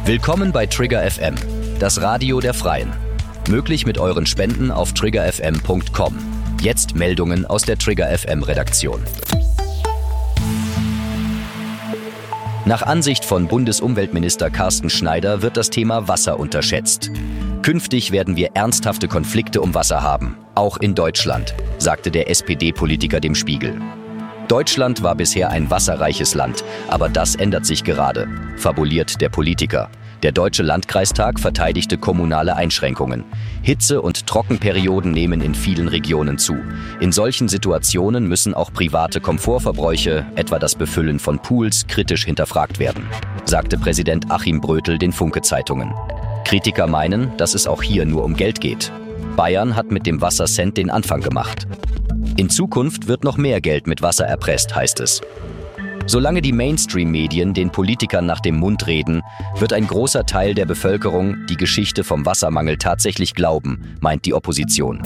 Willkommen bei Trigger FM, das Radio der Freien. Möglich mit euren Spenden auf triggerfm.com. Jetzt Meldungen aus der Trigger FM Redaktion. Nach Ansicht von Bundesumweltminister Carsten Schneider wird das Thema Wasser unterschätzt. Künftig werden wir ernsthafte Konflikte um Wasser haben, auch in Deutschland, sagte der SPD-Politiker dem Spiegel. Deutschland war bisher ein wasserreiches Land, aber das ändert sich gerade, fabuliert der Politiker. Der Deutsche Landkreistag verteidigte kommunale Einschränkungen. Hitze- und Trockenperioden nehmen in vielen Regionen zu. In solchen Situationen müssen auch private Komfortverbräuche, etwa das Befüllen von Pools, kritisch hinterfragt werden, sagte Präsident Achim Brötel den Funke-Zeitungen. Kritiker meinen, dass es auch hier nur um Geld geht. Bayern hat mit dem Wassercent den Anfang gemacht. In Zukunft wird noch mehr Geld mit Wasser erpresst, heißt es. Solange die Mainstream-Medien den Politikern nach dem Mund reden, wird ein großer Teil der Bevölkerung die Geschichte vom Wassermangel tatsächlich glauben, meint die Opposition.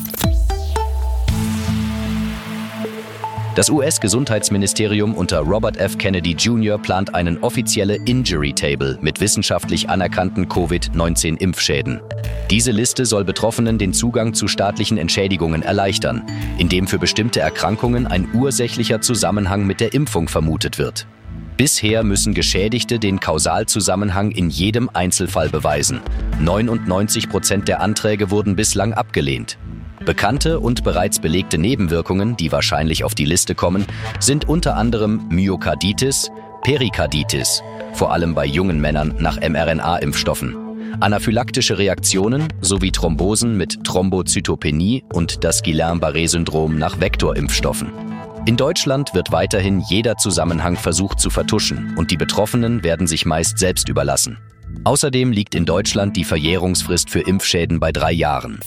Das US-Gesundheitsministerium unter Robert F. Kennedy Jr. plant eine offizielle Injury Table mit wissenschaftlich anerkannten Covid-19-Impfschäden. Diese Liste soll Betroffenen den Zugang zu staatlichen Entschädigungen erleichtern, indem für bestimmte Erkrankungen ein ursächlicher Zusammenhang mit der Impfung vermutet wird. Bisher müssen Geschädigte den Kausalzusammenhang in jedem Einzelfall beweisen. 99% der Anträge wurden bislang abgelehnt. Bekannte und bereits belegte Nebenwirkungen, die wahrscheinlich auf die Liste kommen, sind unter anderem Myokarditis, Perikarditis, vor allem bei jungen Männern nach mRNA-Impfstoffen, anaphylaktische Reaktionen sowie Thrombosen mit Thrombozytopenie und das Guillain-Barré-Syndrom nach Vektorimpfstoffen. In Deutschland wird weiterhin jeder Zusammenhang versucht zu vertuschen und die Betroffenen werden sich meist selbst überlassen. Außerdem liegt in Deutschland die Verjährungsfrist für Impfschäden bei 3 Jahren.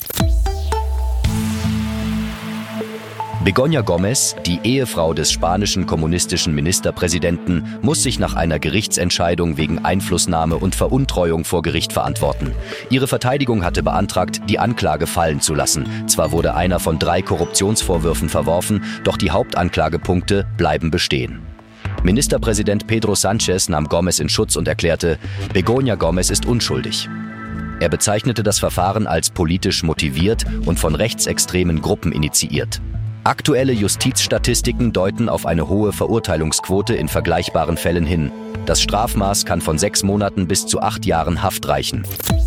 Begoña Gómez, die Ehefrau des spanischen kommunistischen Ministerpräsidenten, muss sich nach einer Gerichtsentscheidung wegen Einflussnahme und Veruntreuung vor Gericht verantworten. Ihre Verteidigung hatte beantragt, die Anklage fallen zu lassen. Zwar wurde einer von 3 Korruptionsvorwürfen verworfen, doch die Hauptanklagepunkte bleiben bestehen. Ministerpräsident Pedro Sánchez nahm Gómez in Schutz und erklärte, Begoña Gómez ist unschuldig. Er bezeichnete das Verfahren als politisch motiviert und von rechtsextremen Gruppen initiiert. Aktuelle Justizstatistiken deuten auf eine hohe Verurteilungsquote in vergleichbaren Fällen hin. Das Strafmaß kann von 6 Monaten bis zu 8 Jahren Haft reichen.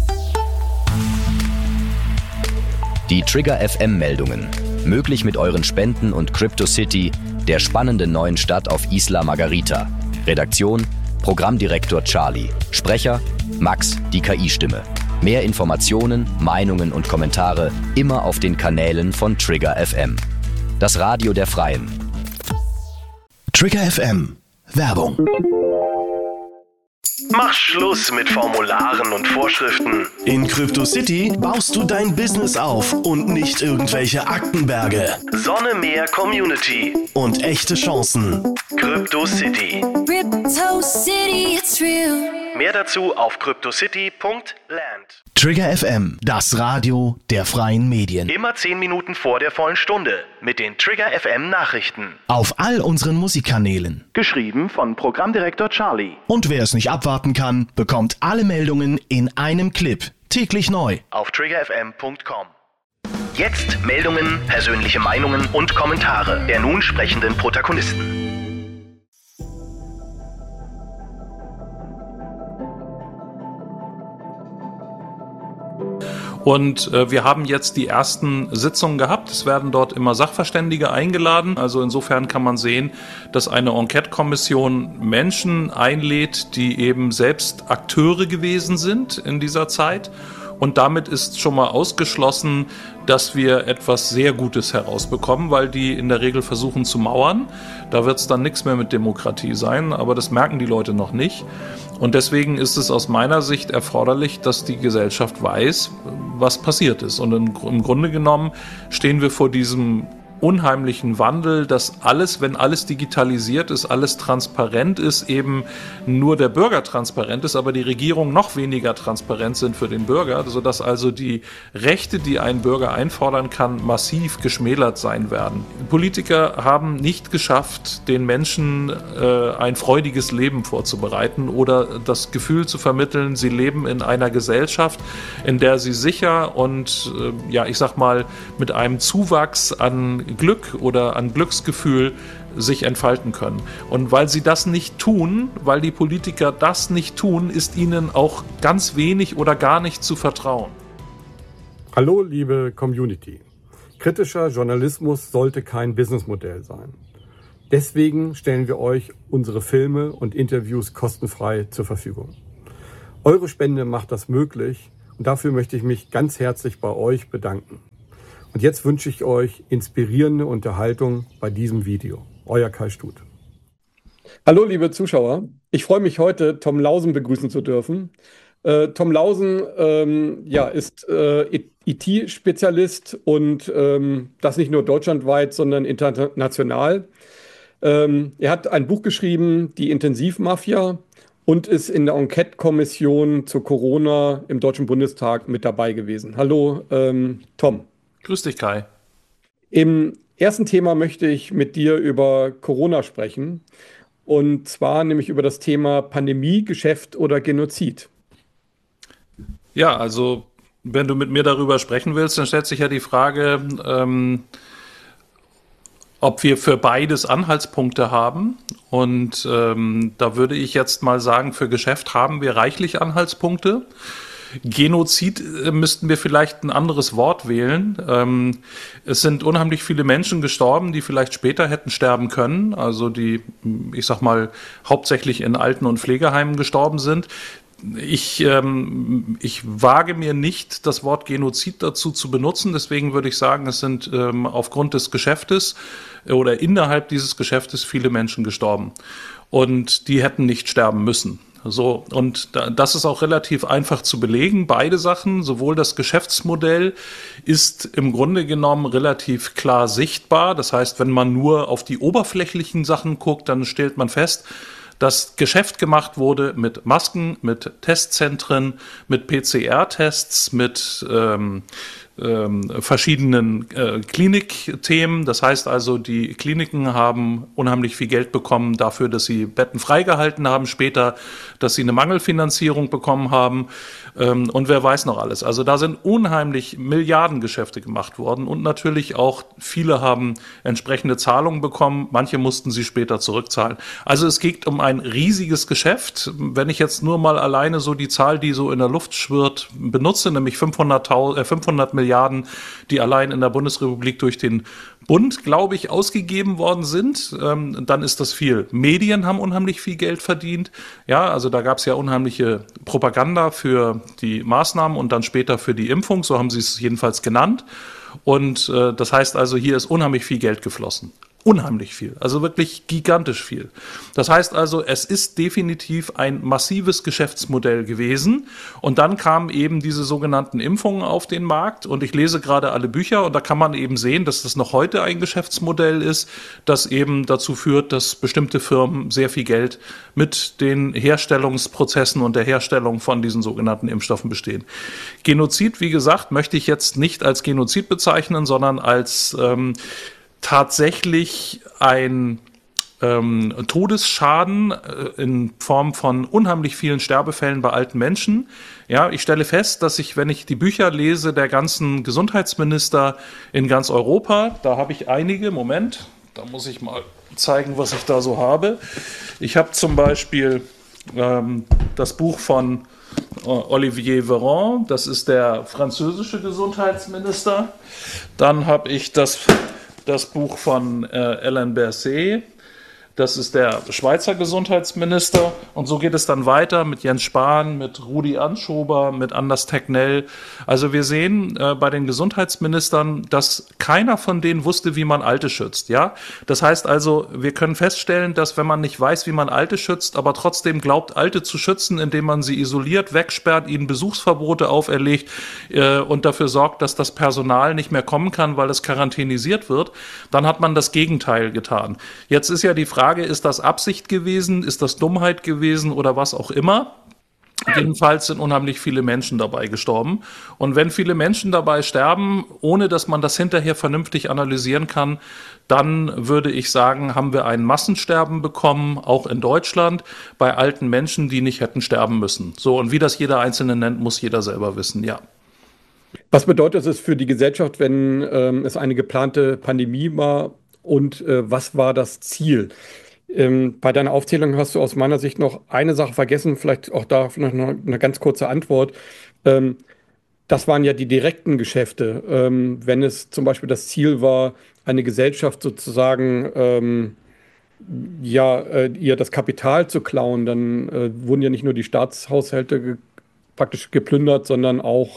Die Trigger FM-Meldungen. Möglich mit euren Spenden und CryptoCity, der spannenden neuen Stadt auf Isla Margarita. Redaktion: Programmdirektor Charlie. Sprecher: Max, die KI-Stimme. Mehr Informationen, Meinungen und Kommentare immer auf den Kanälen von Trigger FM. Das Radio der Freien. Trigger FM. Werbung. Mach Schluss mit Formularen und Vorschriften. In CryptoCity baust du dein Business auf und nicht irgendwelche Aktenberge. Sonne, Meer, Community. Und echte Chancen. CryptoCity. CryptoCity, it's real. Mehr dazu auf cryptocity.land. Trigger FM, das Radio der freien Medien. Immer 10 Minuten vor der vollen Stunde mit den Trigger FM Nachrichten. Auf all unseren Musikkanälen. Geschrieben von Programmdirektor Charlie. Und wer es nicht abwarten kann, bekommt alle Meldungen in einem Clip. Täglich neu. Auf triggerfm.com. Jetzt Meldungen, persönliche Meinungen und Kommentare der nun sprechenden Protagonisten. Und wir haben jetzt die ersten Sitzungen gehabt. Es werden dort immer Sachverständige eingeladen. Also insofern kann man sehen, dass eine Enquete-Kommission Menschen einlädt, die eben selbst Akteure gewesen sind in dieser Zeit. Und damit ist schon mal ausgeschlossen, dass wir etwas sehr Gutes herausbekommen, weil die in der Regel versuchen zu mauern. Da wird es dann nichts mehr mit Demokratie sein, aber das merken die Leute noch nicht. Und deswegen ist es aus meiner Sicht erforderlich, dass die Gesellschaft weiß, was passiert ist. Und im Grunde genommen stehen wir vor diesem unheimlichen Wandel, dass alles, wenn alles digitalisiert ist, alles transparent ist, eben nur der Bürger transparent ist, aber die Regierung noch weniger transparent sind für den Bürger, sodass also die Rechte, die ein Bürger einfordern kann, massiv geschmälert sein werden. Politiker haben nicht geschafft, den Menschen ein freudiges Leben vorzubereiten oder das Gefühl zu vermitteln, sie leben in einer Gesellschaft, in der sie sicher und ich sag mal mit einem Zuwachs an Glück oder an Glücksgefühl sich entfalten können. Und weil sie das nicht tun, weil die Politiker das nicht tun, ist ihnen auch ganz wenig oder gar nicht zu vertrauen. Hallo, liebe Community. Kritischer Journalismus sollte kein Businessmodell sein. Deswegen stellen wir euch unsere Filme und Interviews kostenfrei zur Verfügung. Eure Spende macht das möglich und dafür möchte ich mich ganz herzlich bei euch bedanken. Und jetzt wünsche ich euch inspirierende Unterhaltung bei diesem Video. Euer Kai Stut. Hallo liebe Zuschauer, ich freue mich heute, Tom Lausen begrüßen zu dürfen. Tom Lausen ist IT-Spezialist und das nicht nur deutschlandweit, sondern international. Er hat ein Buch geschrieben, Die Intensivmafia, und ist in der Enquete-Kommission zu Corona im Deutschen Bundestag mit dabei gewesen. Hallo Tom. Grüß dich, Kai. Im ersten Thema möchte ich mit dir über Corona sprechen. Und zwar nämlich über das Thema Pandemie, Geschäft oder Genozid. Ja, also wenn du mit mir darüber sprechen willst, dann stellt sich ja die Frage, ob wir für beides Anhaltspunkte haben. Und da würde ich jetzt mal sagen, für Geschäft haben wir reichlich Anhaltspunkte. Genozid müssten wir vielleicht ein anderes Wort wählen. Es sind unheimlich viele Menschen gestorben, die vielleicht später hätten sterben können, also die, ich sag mal, hauptsächlich in Alten- und Pflegeheimen gestorben sind. Ich wage mir nicht, das Wort Genozid dazu zu benutzen, deswegen würde ich sagen, es sind aufgrund des Geschäftes oder innerhalb dieses Geschäftes viele Menschen gestorben und die hätten nicht sterben müssen. So, und das ist auch relativ einfach zu belegen. Beide Sachen, sowohl das Geschäftsmodell ist im Grunde genommen relativ klar sichtbar. Das heißt, wenn man nur auf die oberflächlichen Sachen guckt, dann stellt man fest, dass Geschäft gemacht wurde mit Masken, mit Testzentren, mit PCR-Tests, mit verschiedenen Klinikthemen. Das heißt also, die Kliniken haben unheimlich viel Geld bekommen dafür, dass sie Betten freigehalten haben, später, dass sie eine Mangelfinanzierung bekommen haben und wer weiß noch alles. Also da sind unheimlich Milliardengeschäfte gemacht worden und natürlich auch viele haben entsprechende Zahlungen bekommen, manche mussten sie später zurückzahlen. Also es geht um ein riesiges Geschäft. Wenn ich jetzt nur mal alleine so die Zahl, die so in der Luft schwirrt, benutze, nämlich 500 Milliarden, die allein in der Bundesrepublik durch den Bund, glaube ich, ausgegeben worden sind, dann ist das viel. Medien haben unheimlich viel Geld verdient. Ja, also da gab es ja unheimliche Propaganda für die Maßnahmen und dann später für die Impfung, so haben sie es jedenfalls genannt. Und das heißt also, hier ist unheimlich viel Geld geflossen. Unheimlich viel, also wirklich gigantisch viel. Das heißt also, es ist definitiv ein massives Geschäftsmodell gewesen und dann kamen eben diese sogenannten Impfungen auf den Markt und ich lese gerade alle Bücher und da kann man eben sehen, dass das noch heute ein Geschäftsmodell ist, das eben dazu führt, dass bestimmte Firmen sehr viel Geld mit den Herstellungsprozessen und der Herstellung von diesen sogenannten Impfstoffen bestehen. Genozid, wie gesagt, möchte ich jetzt nicht als Genozid bezeichnen, sondern als tatsächlich ein Todesschaden in Form von unheimlich vielen Sterbefällen bei alten Menschen. Ja, ich stelle fest, dass wenn ich die Bücher lese der ganzen Gesundheitsminister in ganz Europa, da habe ich einige, Moment, da muss ich mal zeigen, was ich da so habe. Ich habe zum Beispiel das Buch von Olivier Véran, das ist der französische Gesundheitsminister. Dann habe ich das Buch von Alain Berset. Das ist der Schweizer Gesundheitsminister. Und so geht es dann weiter mit Jens Spahn, mit Rudi Anschober, mit Anders Tegnell. Also wir sehen bei den Gesundheitsministern, dass keiner von denen wusste, wie man Alte schützt. Ja, das heißt also, wir können feststellen, dass wenn man nicht weiß, wie man Alte schützt, aber trotzdem glaubt, Alte zu schützen, indem man sie isoliert, wegsperrt, ihnen Besuchsverbote auferlegt und dafür sorgt, dass das Personal nicht mehr kommen kann, weil es quarantänisiert wird, dann hat man das Gegenteil getan. Jetzt ist ja die Frage, ist das Absicht gewesen, ist das Dummheit gewesen oder was auch immer? Jedenfalls sind unheimlich viele Menschen dabei gestorben. Und wenn viele Menschen dabei sterben, ohne dass man das hinterher vernünftig analysieren kann, dann würde ich sagen, haben wir ein Massensterben bekommen, auch in Deutschland, bei alten Menschen, die nicht hätten sterben müssen. So, und wie das jeder Einzelne nennt, muss jeder selber wissen, ja. Was bedeutet es für die Gesellschaft, wenn es eine geplante Pandemie war? Und was war das Ziel? Bei deiner Aufzählung hast du aus meiner Sicht noch eine Sache vergessen, vielleicht auch da noch eine ganz kurze Antwort. Das waren ja die direkten Geschäfte. Wenn es zum Beispiel das Ziel war, eine Gesellschaft sozusagen ihr das Kapital zu klauen, dann wurden ja nicht nur die Staatshaushalte praktisch geplündert, sondern auch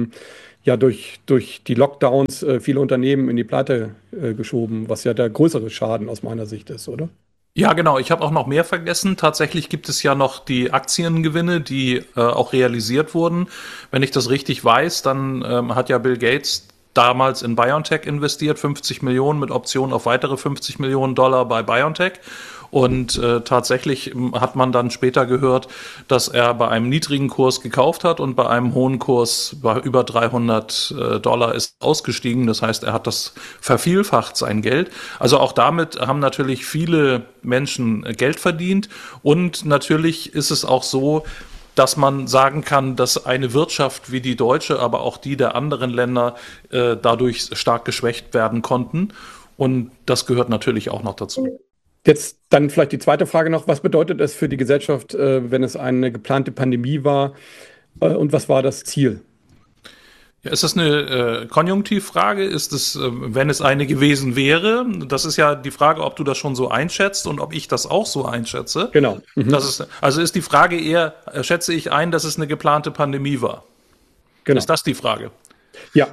durch die Lockdowns viele Unternehmen in die Pleite geschoben, was ja der größere Schaden aus meiner Sicht ist, oder? Ja, genau. Ich habe auch noch mehr vergessen. Tatsächlich gibt es ja noch die Aktiengewinne, die auch realisiert wurden. Wenn ich das richtig weiß, dann hat ja Bill Gates damals in BioNTech investiert, 50 Millionen mit Option auf weitere 50 Millionen Dollar bei BioNTech. Und tatsächlich hat man dann später gehört, dass er bei einem niedrigen Kurs gekauft hat und bei einem hohen Kurs bei über 300 Dollar ist ausgestiegen. Das heißt, er hat das vervielfacht, sein Geld. Also auch damit haben natürlich viele Menschen Geld verdient. Und natürlich ist es auch so, dass man sagen kann, dass eine Wirtschaft wie die deutsche, aber auch die der anderen Länder dadurch stark geschwächt werden konnten. Und das gehört natürlich auch noch dazu. Jetzt dann vielleicht die zweite Frage noch. Was bedeutet es für die Gesellschaft, wenn es eine geplante Pandemie war? Und was war das Ziel? Ja, ist das eine Konjunktivfrage? Ist es, wenn es eine gewesen wäre? Das ist ja die Frage, ob du das schon so einschätzt und ob ich das auch so einschätze. Genau. Mhm. Also ist die Frage eher, schätze ich ein, dass es eine geplante Pandemie war? Genau. Ist das die Frage? Ja.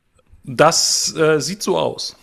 Das sieht so aus.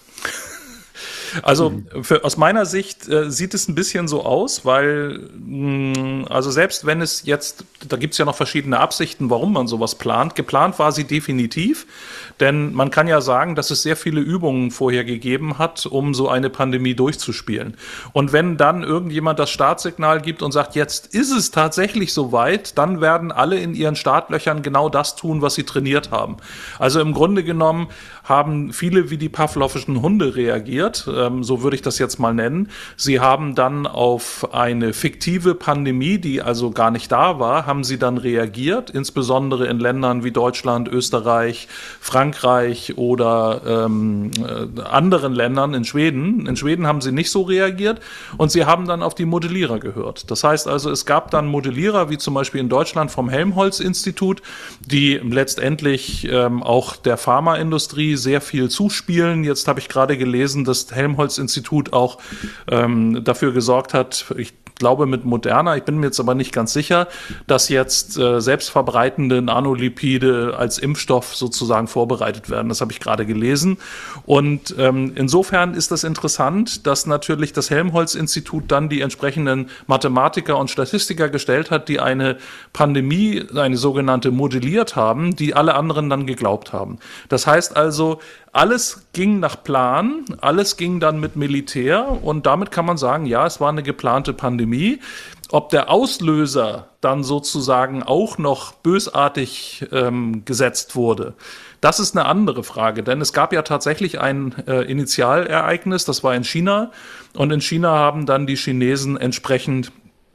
Also aus meiner Sicht sieht es ein bisschen so aus, weil also selbst wenn es jetzt, da gibt es ja noch verschiedene Absichten, warum man sowas plant. Geplant war sie definitiv, denn man kann ja sagen, dass es sehr viele Übungen vorher gegeben hat, um so eine Pandemie durchzuspielen. Und wenn dann irgendjemand das Startsignal gibt und sagt, jetzt ist es tatsächlich soweit, dann werden alle in ihren Startlöchern genau das tun, was sie trainiert haben. Also im Grunde genommen haben viele wie die pavlovischen Hunde reagiert, so würde ich das jetzt mal nennen. Sie haben dann auf eine fiktive Pandemie, die also gar nicht da war, haben sie dann reagiert, insbesondere in Ländern wie Deutschland, Österreich, Frankreich oder anderen Ländern, in Schweden. In Schweden haben sie nicht so reagiert und sie haben dann auf die Modellierer gehört. Das heißt also, es gab dann Modellierer, wie zum Beispiel in Deutschland vom Helmholtz-Institut, die letztendlich auch der Pharmaindustrie sehr viel zuspielen. Jetzt habe ich gerade gelesen, dass Helmholtz-Institut auch dafür gesorgt hat, ich glaube mit Moderna, ich bin mir jetzt aber nicht ganz sicher, dass jetzt selbstverbreitende Nanolipide als Impfstoff sozusagen vorbereitet werden. Das habe ich gerade gelesen. Und insofern ist das interessant, dass natürlich das Helmholtz-Institut dann die entsprechenden Mathematiker und Statistiker gestellt hat, die eine Pandemie, eine sogenannte, modelliert haben, die alle anderen dann geglaubt haben. Das heißt also, alles ging nach Plan, alles ging dann mit Militär und damit kann man sagen, ja, es war eine geplante Pandemie. Ob der Auslöser dann sozusagen auch noch bösartig gesetzt wurde, das ist eine andere Frage, denn es gab ja tatsächlich ein Initialereignis, das war in China und in China haben dann die Chinesen entsprechend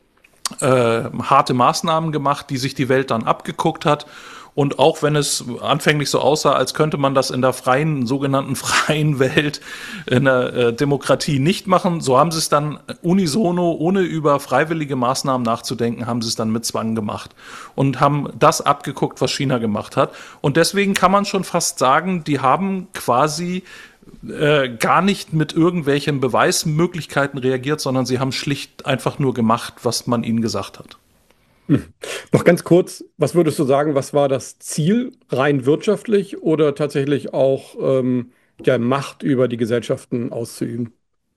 harte Maßnahmen gemacht, die sich die Welt dann abgeguckt hat. Und auch wenn es anfänglich so aussah, als könnte man das in der sogenannten freien Welt, in der Demokratie nicht machen, so haben sie es dann unisono, ohne über freiwillige Maßnahmen nachzudenken, haben sie es dann mit Zwang gemacht und haben das abgeguckt, was China gemacht hat. Und deswegen kann man schon fast sagen, die haben quasi gar nicht mit irgendwelchen Beweismöglichkeiten reagiert, sondern sie haben schlicht einfach nur gemacht, was man ihnen gesagt hat. Noch ganz kurz, was würdest du sagen, was war das Ziel, rein wirtschaftlich oder tatsächlich auch Macht über die Gesellschaften auszuüben?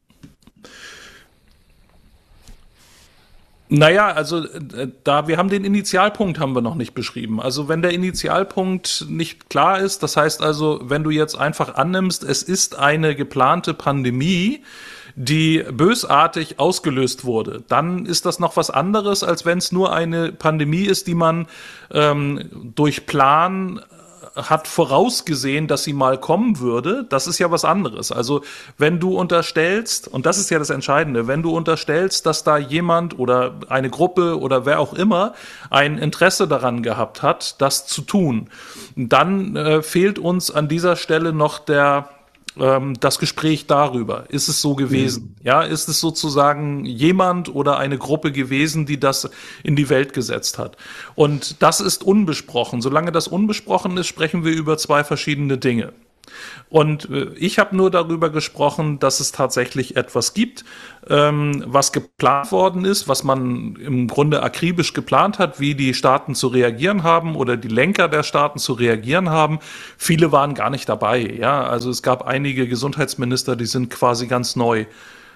Naja, also wir haben den Initialpunkt haben wir noch nicht beschrieben. Also wenn der Initialpunkt nicht klar ist, das heißt also, wenn du jetzt einfach annimmst, es ist eine geplante Pandemie, die bösartig ausgelöst wurde, dann ist das noch was anderes, als wenn es nur eine Pandemie ist, die man durch Plan hat vorausgesehen, dass sie mal kommen würde, das ist ja was anderes. Also wenn du unterstellst, und das ist ja das Entscheidende, wenn du unterstellst, dass da jemand oder eine Gruppe oder wer auch immer ein Interesse daran gehabt hat, das zu tun, dann fehlt uns an dieser Stelle noch das Gespräch darüber. Ist es so gewesen? Ja, ist es sozusagen jemand oder eine Gruppe gewesen, die das in die Welt gesetzt hat? Und das ist unbesprochen. Solange das unbesprochen ist, sprechen wir über zwei verschiedene Dinge. Und ich habe nur darüber gesprochen, dass es tatsächlich etwas gibt, was geplant worden ist, was man im Grunde akribisch geplant hat, wie die Staaten zu reagieren haben oder die Lenker der Staaten zu reagieren haben. Viele waren gar nicht dabei. Ja, also es gab einige Gesundheitsminister, die sind quasi ganz neu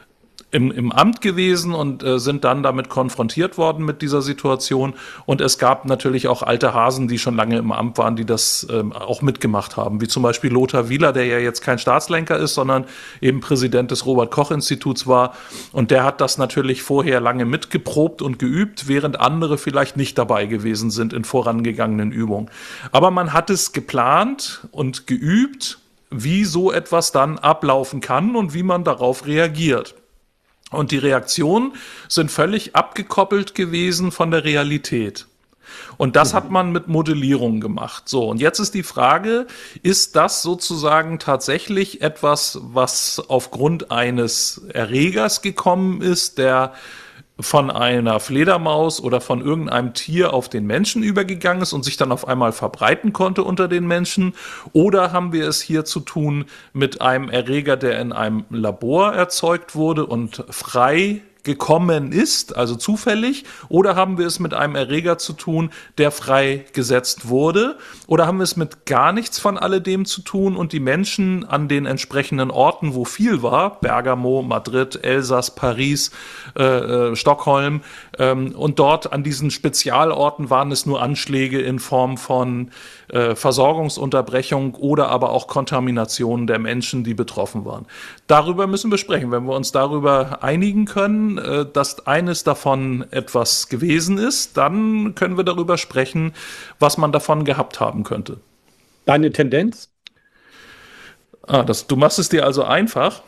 im Amt gewesen und sind dann damit konfrontiert worden mit dieser Situation. Und es gab natürlich auch alte Hasen, die schon lange im Amt waren, die das auch mitgemacht haben, wie zum Beispiel Lothar Wieler, der ja jetzt kein Staatslenker ist, sondern eben Präsident des Robert-Koch-Instituts war. Und der hat das natürlich vorher lange mitgeprobt und geübt, während andere vielleicht nicht dabei gewesen sind in vorangegangenen Übungen. Aber man hat es geplant und geübt, wie so etwas dann ablaufen kann und wie man darauf reagiert. Und die Reaktionen sind völlig abgekoppelt gewesen von der Realität. Und das hat man mit Modellierung gemacht. So, und jetzt ist die Frage, ist das sozusagen tatsächlich etwas, was aufgrund eines Erregers gekommen ist, der von einer Fledermaus oder von irgendeinem Tier auf den Menschen übergegangen ist und sich dann auf einmal verbreiten konnte unter den Menschen? Oder haben wir es hier zu tun mit einem Erreger, der in einem Labor erzeugt wurde und frei gekommen ist, also zufällig, oder haben wir es mit einem Erreger zu tun, der freigesetzt wurde, oder haben wir es mit gar nichts von alledem zu tun und die Menschen an den entsprechenden Orten, wo viel war, Bergamo, Madrid, Elsass, Paris, Stockholm, und dort an diesen Spezialorten waren es nur Anschläge in Form von Versorgungsunterbrechung oder aber auch Kontamination der Menschen, die betroffen waren. Darüber müssen wir sprechen. Wenn wir uns darüber einigen können, dass eines davon etwas gewesen ist, dann können wir darüber sprechen, was man davon gehabt haben könnte. Deine Tendenz? Du machst es dir also einfach.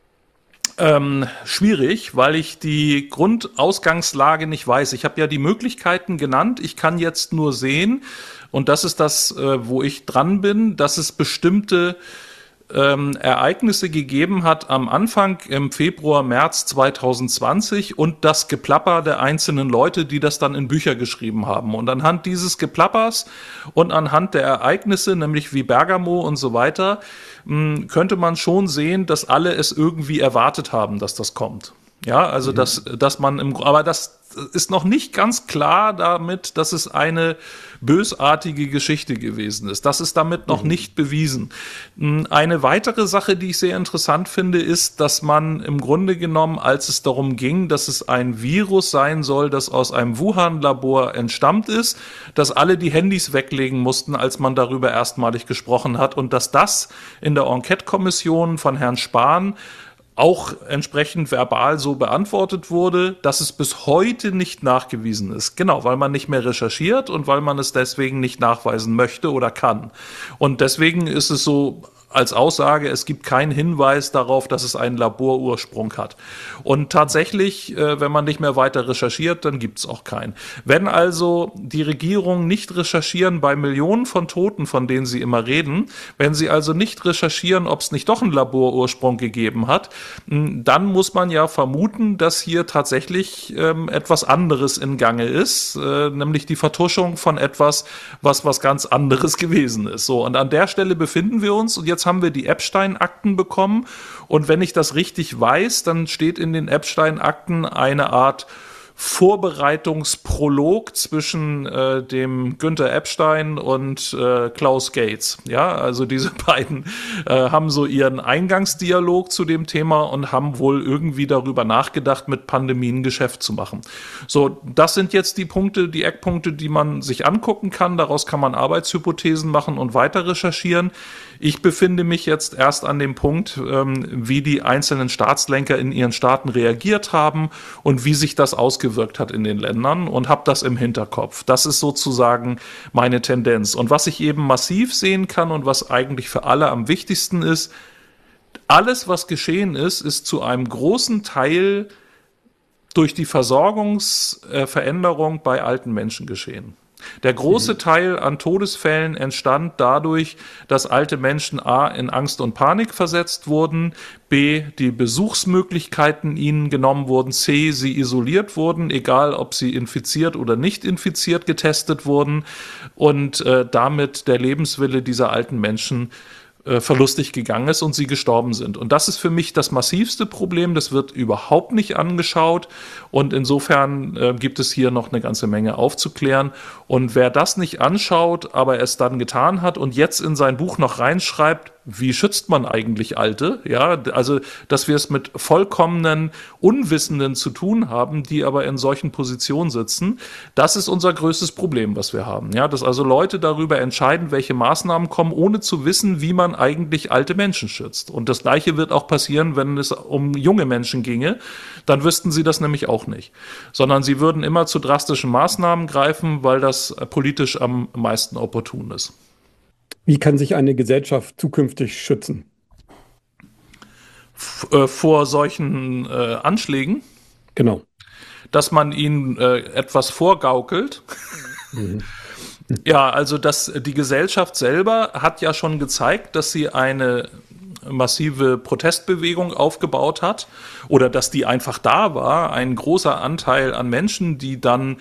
Schwierig, weil ich die Grundausgangslage nicht weiß. Ich habe ja die Möglichkeiten genannt. Ich kann jetzt nur sehen, und das ist das, wo ich dran bin, dass es bestimmte Ereignisse gegeben hat am Anfang im Februar, März 2020 und das Geplapper der einzelnen Leute, die das dann in Bücher geschrieben haben. Und anhand dieses Geplappers und anhand der Ereignisse, nämlich wie Bergamo und so weiter, könnte man schon sehen, dass alle es irgendwie erwartet haben, dass das kommt. Ja, also dass man aber das ist noch nicht ganz klar damit, dass es eine bösartige Geschichte gewesen ist. Das ist damit noch nicht bewiesen. Eine weitere Sache, die ich sehr interessant finde, ist, dass man im Grunde genommen, als es darum ging, dass es ein Virus sein soll, das aus einem Wuhan-Labor entstammt ist, dass alle die Handys weglegen mussten, als man darüber erstmalig gesprochen hat und dass das in der Enquete-Kommission von Herrn Spahn auch entsprechend verbal so beantwortet wurde, dass es bis heute nicht nachgewiesen ist. Genau, weil man nicht mehr recherchiert und weil man es deswegen nicht nachweisen möchte oder kann. Und deswegen ist es so als Aussage, es gibt keinen Hinweis darauf, dass es einen Laborursprung hat. Und tatsächlich, wenn man nicht mehr weiter recherchiert, dann gibt es auch keinen. Wenn also die Regierung nicht recherchieren bei Millionen von Toten, von denen sie immer reden, wenn sie also nicht recherchieren, ob es nicht doch einen Laborursprung gegeben hat, dann muss man ja vermuten, dass hier tatsächlich etwas anderes in Gange ist, nämlich die Vertuschung von etwas, was ganz anderes gewesen ist. So, und an der Stelle befinden wir uns und jetzt jetzt haben wir die Epstein-Akten bekommen und wenn ich das richtig weiß, dann steht in den Epstein-Akten eine Art Vorbereitungsprolog zwischen dem Günther Epstein und Klaus Gates. Ja, also diese beiden haben so ihren Eingangsdialog zu dem Thema und haben wohl irgendwie darüber nachgedacht, mit Pandemien Geschäft zu machen. So, das sind jetzt die Punkte, die Eckpunkte, die man sich angucken kann. Daraus kann man Arbeitshypothesen machen und weiter recherchieren. Ich befinde mich jetzt erst an dem Punkt, wie die einzelnen Staatslenker in ihren Staaten reagiert haben und wie sich das ausgewirkt hat in den Ländern und habe das im Hinterkopf. Das ist sozusagen meine Tendenz. Und was ich eben massiv sehen kann und was eigentlich für alle am wichtigsten ist, alles, was geschehen ist, ist zu einem großen Teil durch die Versorgungsveränderung bei alten Menschen geschehen. Der große Teil an Todesfällen entstand dadurch, dass alte Menschen a. in Angst und Panik versetzt wurden, b. die Besuchsmöglichkeiten ihnen genommen wurden, c. sie isoliert wurden, egal ob sie infiziert oder nicht infiziert getestet wurden und damit der Lebenswille dieser alten Menschen verlustig gegangen ist und sie gestorben sind. Und das ist für mich das massivste Problem. Das wird überhaupt nicht angeschaut. Und insofern gibt es hier noch eine ganze Menge aufzuklären. Und wer das nicht anschaut, aber es dann getan hat und jetzt in sein Buch noch reinschreibt, wie schützt man eigentlich Alte? Ja, also, dass wir es mit vollkommenen Unwissenden zu tun haben, die aber in solchen Positionen sitzen. Das ist unser größtes Problem, was wir haben. Ja, dass also Leute darüber entscheiden, welche Maßnahmen kommen, ohne zu wissen, wie man eigentlich alte Menschen schützt. Und das Gleiche wird auch passieren, wenn es um junge Menschen ginge. Dann wüssten sie das nämlich auch nicht. Sondern sie würden immer zu drastischen Maßnahmen greifen, weil das politisch am meisten opportun ist. Wie kann sich eine Gesellschaft zukünftig schützen? Vor solchen Anschlägen? Genau. Dass man ihnen etwas vorgaukelt. Ja, also die Gesellschaft selber hat ja schon gezeigt, dass sie eine massive Protestbewegung aufgebaut hat oder dass die einfach da war, ein großer Anteil an Menschen, die dann,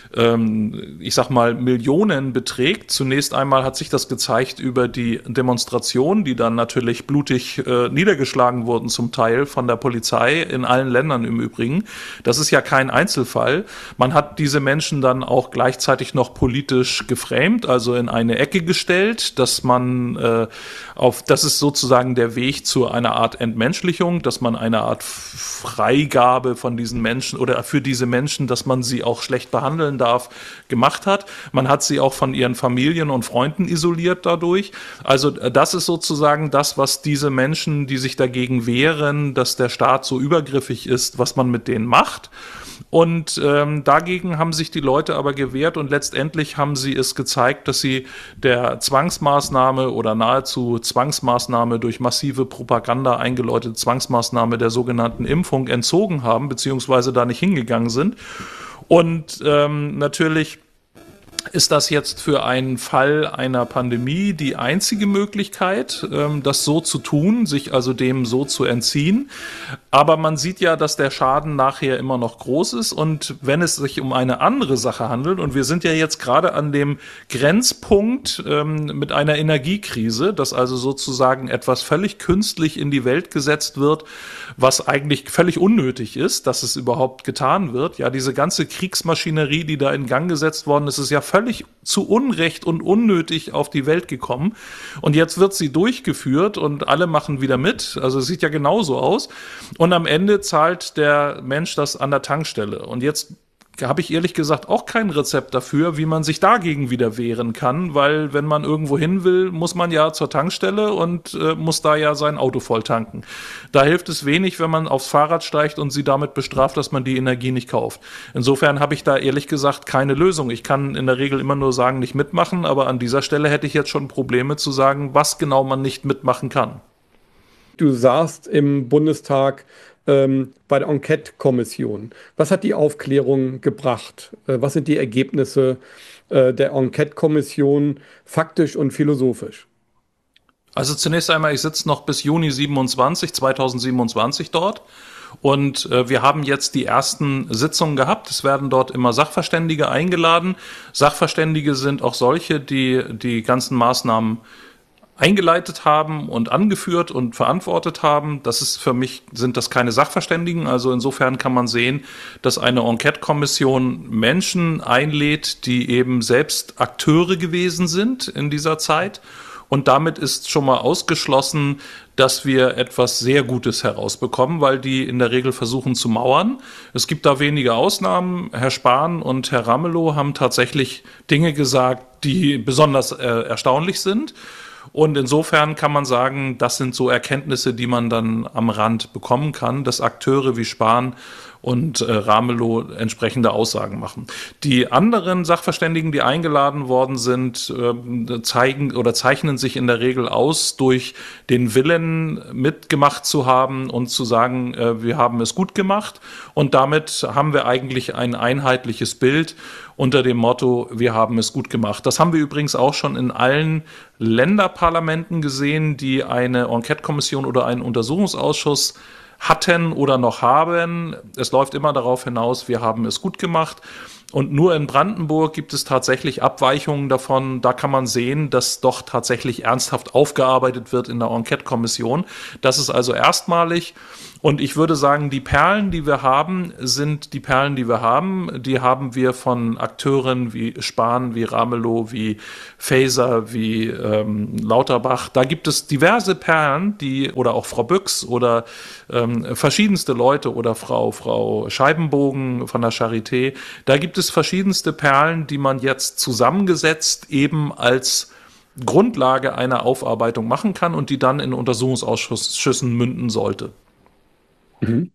ich sag mal, Millionen beträgt. Zunächst einmal hat sich das gezeigt über die Demonstrationen, die dann natürlich blutig niedergeschlagen wurden, zum Teil von der Polizei, in allen Ländern im Übrigen. Das ist ja kein Einzelfall. Man hat diese Menschen dann auch gleichzeitig noch politisch geframed, also in eine Ecke gestellt, dass man das ist sozusagen der Weg zu einer Art Entmenschlichung, dass man eine Art Freigabe von diesen Menschen oder für diese Menschen, dass man sie auch schlecht behandeln darf, gemacht hat. Man hat sie auch von ihren Familien und Freunden isoliert dadurch. Also das ist sozusagen das, was diese Menschen, die sich dagegen wehren, dass der Staat so übergriffig ist, was man mit denen macht. Und dagegen haben sich die Leute aber gewehrt und letztendlich haben sie es gezeigt, dass sie der Zwangsmaßnahme oder nahezu Zwangsmaßnahme durch massive Propaganda eingeläutete Zwangsmaßnahme der sogenannten Impfung entzogen haben, beziehungsweise da nicht hingegangen sind. Und natürlich ist das jetzt für einen Fall einer Pandemie die einzige Möglichkeit, das so zu tun, sich also dem so zu entziehen. Aber man sieht ja, dass der Schaden nachher immer noch groß ist. Und wenn es sich um eine andere Sache handelt, und wir sind ja jetzt gerade an dem Grenzpunkt mit einer Energiekrise, dass also sozusagen etwas völlig künstlich in die Welt gesetzt wird, was eigentlich völlig unnötig ist, dass es überhaupt getan wird. Ja, diese ganze Kriegsmaschinerie, die da in Gang gesetzt worden ist, ist ja völlig zu Unrecht und unnötig auf die Welt gekommen. Und jetzt wird sie durchgeführt und alle machen wieder mit. Also es sieht ja genauso aus. Und am Ende zahlt der Mensch das an der Tankstelle. Und jetzt habe ich ehrlich gesagt auch kein Rezept dafür, wie man sich dagegen wieder wehren kann, weil wenn man irgendwo hin will, muss man ja zur Tankstelle und muss da ja sein Auto voll tanken. Da hilft es wenig, wenn man aufs Fahrrad steigt und sie damit bestraft, dass man die Energie nicht kauft. Insofern habe ich da ehrlich gesagt keine Lösung. Ich kann in der Regel immer nur sagen, nicht mitmachen, aber an dieser Stelle hätte ich jetzt schon Probleme zu sagen, was genau man nicht mitmachen kann. Du saßt im Bundestag bei der Enquete-Kommission. Was hat die Aufklärung gebracht? Was sind die Ergebnisse der Enquete-Kommission faktisch und philosophisch? Also zunächst einmal, ich sitze noch bis Juni 2027 dort. Und wir haben jetzt die ersten Sitzungen gehabt. Es werden dort immer Sachverständige eingeladen. Sachverständige sind auch solche, die die ganzen Maßnahmen eingeleitet haben und angeführt und verantwortet haben. Das ist für mich, sind das keine Sachverständigen. Also insofern kann man sehen, dass eine Enquete-Kommission Menschen einlädt, die eben selbst Akteure gewesen sind in dieser Zeit. Und damit ist schon mal ausgeschlossen, dass wir etwas sehr Gutes herausbekommen, weil die in der Regel versuchen zu mauern. Es gibt da wenige Ausnahmen. Herr Spahn und Herr Ramelow haben tatsächlich Dinge gesagt, die besonders erstaunlich sind. Und insofern kann man sagen, das sind so Erkenntnisse, die man dann am Rand bekommen kann, dass Akteure wie Spahn und Ramelow entsprechende Aussagen machen. Die anderen Sachverständigen, die eingeladen worden sind, zeichnen sich in der Regel aus durch den Willen, mitgemacht zu haben und zu sagen, wir haben es gut gemacht. Und damit haben wir eigentlich ein einheitliches Bild unter dem Motto, wir haben es gut gemacht. Das haben wir übrigens auch schon in allen Länderparlamenten gesehen, die eine Enquete-Kommission oder einen Untersuchungsausschuss hatten oder noch haben. Es läuft immer darauf hinaus, wir haben es gut gemacht. Und nur in Brandenburg gibt es tatsächlich Abweichungen davon. Da kann man sehen, dass doch tatsächlich ernsthaft aufgearbeitet wird in der Enquete-Kommission. Das ist also erstmalig. Und ich würde sagen, die Perlen, die wir haben, sind die Perlen, die wir haben. Die haben wir von Akteuren wie Spahn, wie Ramelow, wie Faeser, wie Lauterbach. Da gibt es diverse Perlen, oder auch Frau Büchs oder verschiedenste Leute oder Frau Scheibenbogen von der Charité. Da gibt es verschiedenste Perlen, die man jetzt zusammengesetzt eben als Grundlage einer Aufarbeitung machen kann und die dann in Untersuchungsausschüssen münden sollte. Mhm.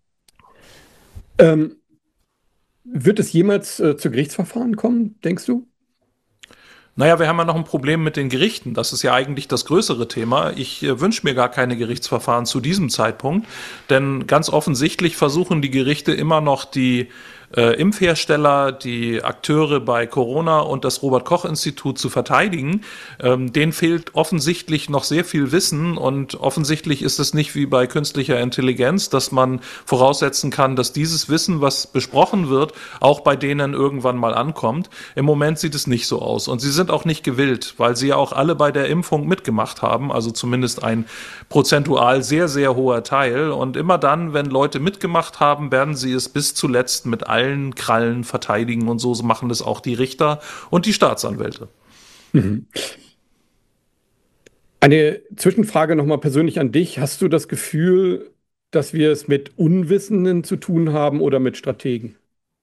Wird es jemals zu Gerichtsverfahren kommen, denkst du? Naja, wir haben ja noch ein Problem mit den Gerichten. Das ist ja eigentlich das größere Thema. Ich wünsche mir gar keine Gerichtsverfahren zu diesem Zeitpunkt, denn ganz offensichtlich versuchen die Gerichte immer noch die Impfhersteller, die Akteure bei Corona und das Robert-Koch-Institut zu verteidigen. Denen fehlt offensichtlich noch sehr viel Wissen und offensichtlich ist es nicht wie bei künstlicher Intelligenz, dass man voraussetzen kann, dass dieses Wissen, was besprochen wird, auch bei denen irgendwann mal ankommt. Im Moment sieht es nicht so aus und sie sind auch nicht gewillt, weil sie ja auch alle bei der Impfung mitgemacht haben, also zumindest ein prozentual sehr, sehr hoher Teil. Und immer dann, wenn Leute mitgemacht haben, werden sie es bis zuletzt mit allen Krallen verteidigen und so machen das auch die Richter und die Staatsanwälte. Mhm. Eine Zwischenfrage nochmal persönlich an dich. Hast du das Gefühl, dass wir es mit Unwissenden zu tun haben oder mit Strategen?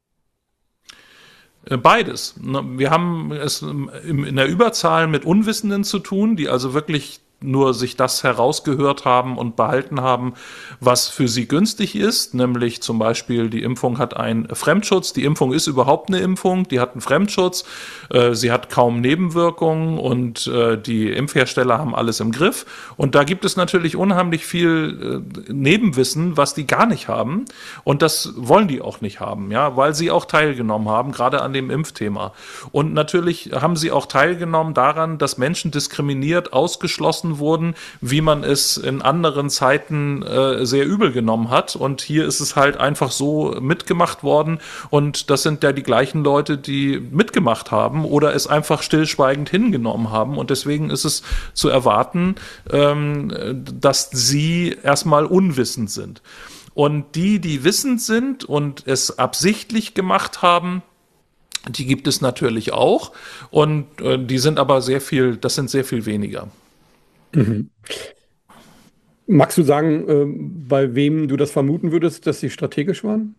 Beides. Wir haben es in der Überzahl mit Unwissenden zu tun, die also wirklich nur sich das herausgehört haben und behalten haben, was für sie günstig ist, nämlich zum Beispiel die Impfung hat einen Fremdschutz, die Impfung ist überhaupt eine Impfung, die hat einen Fremdschutz, sie hat kaum Nebenwirkungen und die Impfhersteller haben alles im Griff und da gibt es natürlich unheimlich viel Nebenwissen, was die gar nicht haben und das wollen die auch nicht haben, ja, weil sie auch teilgenommen haben, gerade an dem Impfthema und natürlich haben sie auch teilgenommen daran, dass Menschen diskriminiert, ausgeschlossen wurden, wie man es in anderen Zeiten sehr übel genommen hat. Und hier ist es halt einfach so mitgemacht worden. Und das sind ja die gleichen Leute, die mitgemacht haben oder es einfach stillschweigend hingenommen haben. Und deswegen ist es zu erwarten, dass sie erstmal unwissend sind. Und die wissend sind und es absichtlich gemacht haben, die gibt es natürlich auch. Und die sind aber sehr viel weniger. Mhm. Magst du sagen, bei wem du das vermuten würdest, dass sie strategisch waren?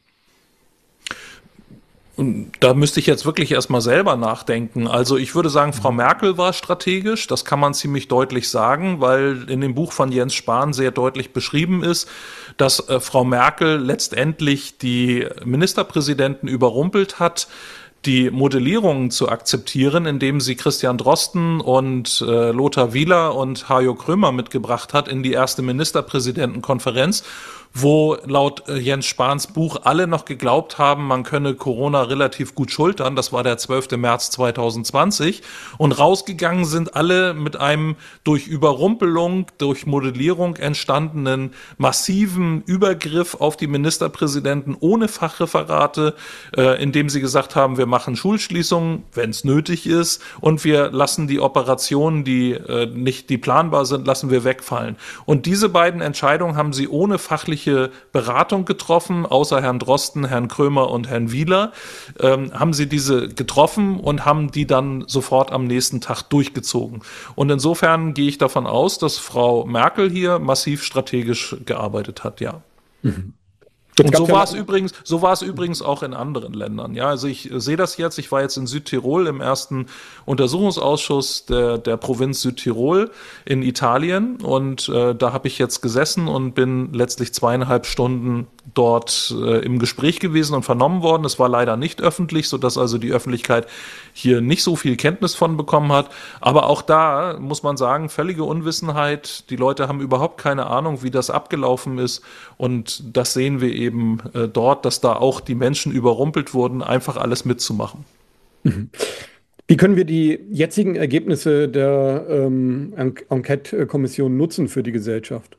Da müsste ich jetzt wirklich erstmal selber nachdenken. Also ich würde sagen, Frau Merkel war strategisch, das kann man ziemlich deutlich sagen, weil in dem Buch von Jens Spahn sehr deutlich beschrieben ist, dass Frau Merkel letztendlich die Ministerpräsidenten überrumpelt hat, die Modellierungen zu akzeptieren, indem sie Christian Drosten und Lothar Wieler und Hajo Krömer mitgebracht hat in die erste Ministerpräsidentenkonferenz, wo laut Jens Spahns Buch alle noch geglaubt haben, man könne Corona relativ gut schultern. Das war der 12. März 2020. Und rausgegangen sind alle mit einem durch Überrumpelung, durch Modellierung entstandenen massiven Übergriff auf die Ministerpräsidenten ohne Fachreferate, indem sie gesagt haben, wir machen Schulschließungen, wenn es nötig ist, und wir lassen die Operationen, die planbar sind, lassen wir wegfallen. Und diese beiden Entscheidungen haben sie ohne fachliche Beratung getroffen, außer Herrn Drosten, Herrn Krömer und Herrn Wieler, haben sie diese getroffen und haben die dann sofort am nächsten Tag durchgezogen. Und insofern gehe ich davon aus, dass Frau Merkel hier massiv strategisch gearbeitet hat, ja. Mhm. Und so war es übrigens auch in anderen Ländern. Ja, also ich sehe das jetzt. Ich war jetzt in Südtirol im ersten Untersuchungsausschuss der Provinz Südtirol in Italien, und da habe ich jetzt gesessen und bin letztlich 2,5 Stunden dort im Gespräch gewesen und vernommen worden. Es war leider nicht öffentlich, sodass also die Öffentlichkeit hier nicht so viel Kenntnis von bekommen hat. Aber auch da muss man sagen, völlige Unwissenheit. Die Leute haben überhaupt keine Ahnung, wie das abgelaufen ist. Und das sehen wir eben dort, dass da auch die Menschen überrumpelt wurden, einfach alles mitzumachen. Wie können wir die jetzigen Ergebnisse der Enquete-Kommission nutzen für die Gesellschaft?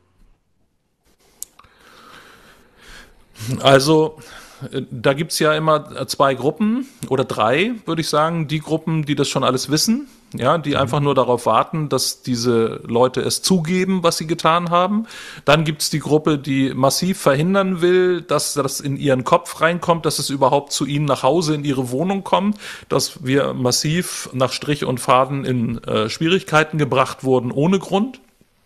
Also da gibt's ja immer 2 Gruppen oder 3, würde ich sagen. Die Gruppen, die das schon alles wissen, ja, die einfach nur darauf warten, dass diese Leute es zugeben, was sie getan haben. Dann gibt's die Gruppe, die massiv verhindern will, dass das in ihren Kopf reinkommt, dass es überhaupt zu ihnen nach Hause in ihre Wohnung kommt, dass wir massiv nach Strich und Faden in Schwierigkeiten gebracht wurden ohne Grund.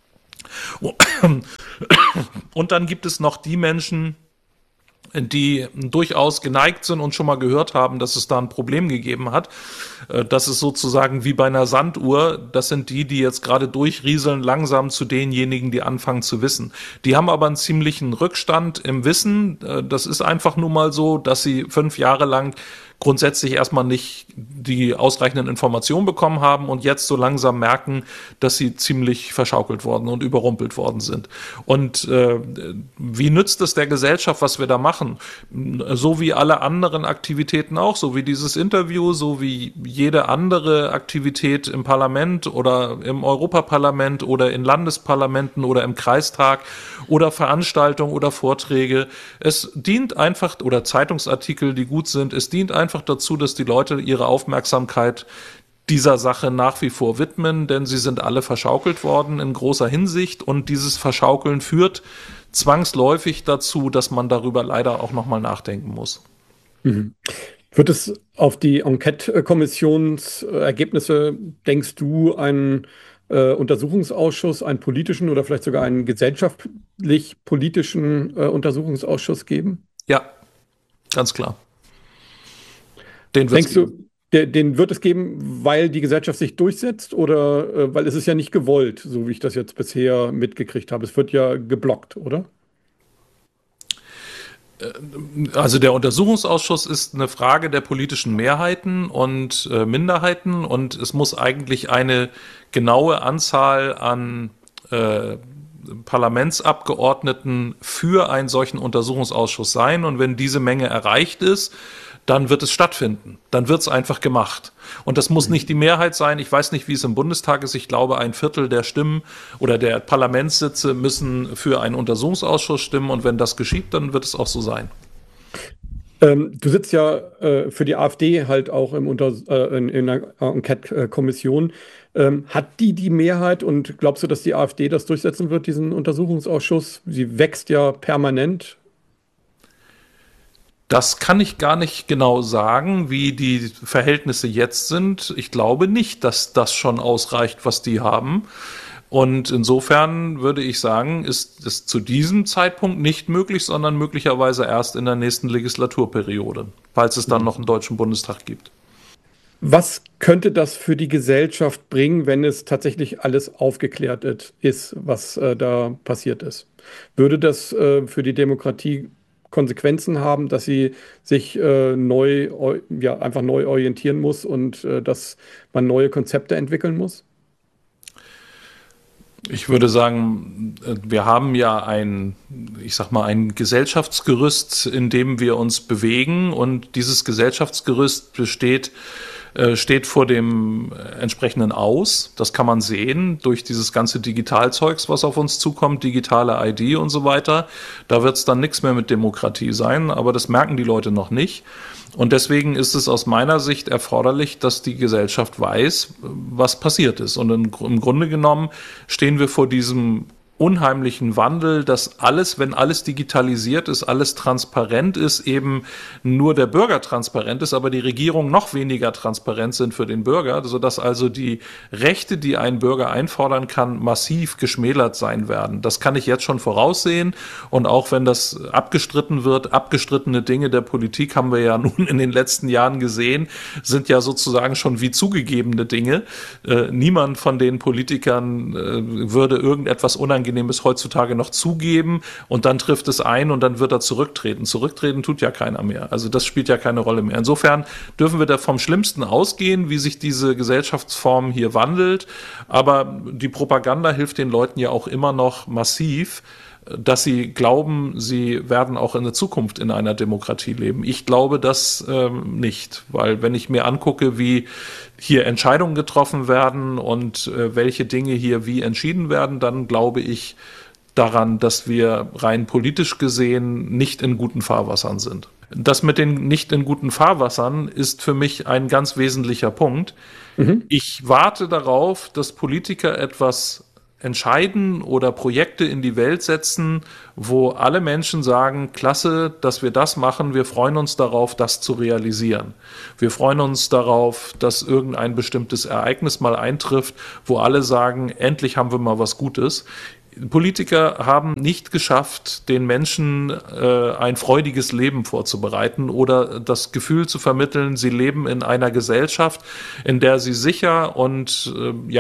Und dann gibt es noch die Menschen, die durchaus geneigt sind und schon mal gehört haben, dass es da ein Problem gegeben hat. Das ist sozusagen wie bei einer Sanduhr. Das sind die jetzt gerade durchrieseln, langsam zu denjenigen, die anfangen zu wissen. Die haben aber einen ziemlichen Rückstand im Wissen. Das ist einfach nur mal so, dass sie 5 Jahre lang grundsätzlich erstmal nicht die ausreichenden Informationen bekommen haben und jetzt so langsam merken, dass sie ziemlich verschaukelt worden und überrumpelt worden sind. Und wie nützt es der Gesellschaft, was wir da machen? So wie alle anderen Aktivitäten auch, so wie dieses Interview, so wie jede andere Aktivität im Parlament oder im Europaparlament oder in Landesparlamenten oder im Kreistag oder Veranstaltungen oder Vorträge. Es dient einfach, oder Zeitungsartikel, die gut sind, es dient einfach dazu, dass die Leute ihre Aufmerksamkeit dieser Sache nach wie vor widmen, denn sie sind alle verschaukelt worden in großer Hinsicht, und dieses Verschaukeln führt zwangsläufig dazu, dass man darüber leider auch nochmal nachdenken muss. Mhm. Wird es auf die Enquete-Kommissionsergebnisse, denkst du, einen Untersuchungsausschuss, einen politischen oder vielleicht sogar einen gesellschaftlich-politischen Untersuchungsausschuss geben? Ja, ganz klar. Denkst du, den wird es geben, weil die Gesellschaft sich durchsetzt, oder weil es ist ja nicht gewollt, so wie ich das jetzt bisher mitgekriegt habe. Es wird ja geblockt, oder? Also der Untersuchungsausschuss ist eine Frage der politischen Mehrheiten und Minderheiten, und es muss eigentlich eine genaue Anzahl an Parlamentsabgeordneten für einen solchen Untersuchungsausschuss sein, und wenn diese Menge erreicht ist, dann wird es stattfinden. Dann wird es einfach gemacht. Und das muss nicht die Mehrheit sein. Ich weiß nicht, wie es im Bundestag ist. Ich glaube, 1/4 der Stimmen oder der Parlamentssitze müssen für einen Untersuchungsausschuss stimmen. Und wenn das geschieht, dann wird es auch so sein. Du sitzt ja für die AfD halt auch in der Enquete-Kommission. Hat die Mehrheit, und glaubst du, dass die AfD das durchsetzen wird, diesen Untersuchungsausschuss? Sie wächst ja permanent. Das kann ich gar nicht genau sagen, wie die Verhältnisse jetzt sind. Ich glaube nicht, dass das schon ausreicht, was die haben. Und insofern würde ich sagen, ist es zu diesem Zeitpunkt nicht möglich, sondern möglicherweise erst in der nächsten Legislaturperiode, falls es dann noch einen Deutschen Bundestag gibt. Was könnte das für die Gesellschaft bringen, wenn es tatsächlich alles aufgeklärt ist, was da passiert ist? Würde das für die Demokratie Konsequenzen haben, dass sie sich einfach neu orientieren muss und dass man neue Konzepte entwickeln muss? Ich würde sagen, wir haben ja ein Gesellschaftsgerüst, in dem wir uns bewegen, und dieses Gesellschaftsgerüst steht vor dem entsprechenden Aus. Das kann man sehen durch dieses ganze Digitalzeugs, was auf uns zukommt, digitale ID und so weiter. Da wird es dann nichts mehr mit Demokratie sein, aber das merken die Leute noch nicht. Und deswegen ist es aus meiner Sicht erforderlich, dass die Gesellschaft weiß, was passiert ist. Und im Grunde genommen stehen wir vor diesem unheimlichen Wandel, dass alles, wenn alles digitalisiert ist, alles transparent ist, eben nur der Bürger transparent ist, aber die Regierung noch weniger transparent sind für den Bürger, sodass also die Rechte, die ein Bürger einfordern kann, massiv geschmälert sein werden. Das kann ich jetzt schon voraussehen, und auch wenn das abgestritten wird, abgestrittene Dinge der Politik haben wir ja nun in den letzten Jahren gesehen, sind ja sozusagen schon wie zugegebene Dinge. Niemand von den Politikern würde irgendetwas Unangenehmes heutzutage noch zugeben, und dann trifft es ein und dann wird er zurücktreten. Zurücktreten tut ja keiner mehr. Also das spielt ja keine Rolle mehr. Insofern dürfen wir da vom Schlimmsten ausgehen, wie sich diese Gesellschaftsform hier wandelt. Aber die Propaganda hilft den Leuten ja auch immer noch massiv, dass sie glauben, sie werden auch in der Zukunft in einer Demokratie leben. Ich glaube das nicht, weil wenn ich mir angucke, wie hier Entscheidungen getroffen werden und welche Dinge hier wie entschieden werden, dann glaube ich daran, dass wir rein politisch gesehen nicht in guten Fahrwassern sind. Das mit den nicht in guten Fahrwassern ist für mich ein ganz wesentlicher Punkt. Ich warte darauf, dass Politiker etwas entscheiden oder Projekte in die Welt setzen, wo alle Menschen sagen, klasse, dass wir das machen, wir freuen uns darauf, das zu realisieren. Wir freuen uns darauf, dass irgendein bestimmtes Ereignis mal eintrifft, wo alle sagen, endlich haben wir mal was Gutes. Politiker haben nicht geschafft, den Menschen ein freudiges Leben vorzubereiten oder das Gefühl zu vermitteln, sie leben in einer Gesellschaft, in der sie sicher und